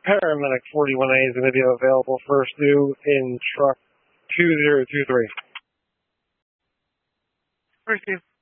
Paramedic 41A is going to be available first due in truck 2023. Receive.